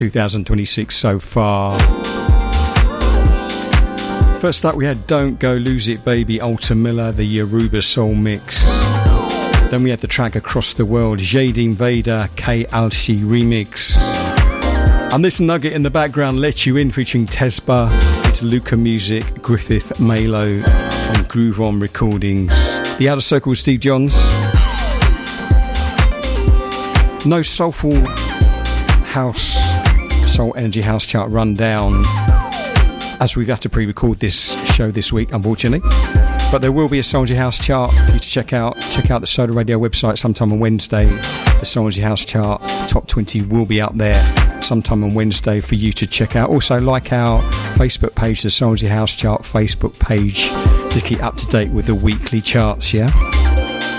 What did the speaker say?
2026 so far. First up we had Don't Go Lose It Baby, Alta Miller, the Yoruba Soul Mix. Then we had the track Across the World, Jadine Vader, K Alshi remix. And this nugget in the background, Let You In, featuring Tesba, it's Luca Music, Griffith Malo on Groove On Recordings. The Outer Circle with Steve Johns. No soulful house, soul energy house chart rundown, as we've had to pre-record this show this week, unfortunately. But there will be a Soul Energy House chart for you to check out. Check out the Solar Radio website sometime on Wednesday. The Soul Energy House chart, top 20, will be up there sometime on Wednesday for you to check out. Also, like our Facebook page, the Soul Energy House chart Facebook page, to keep up to date with the weekly charts, yeah?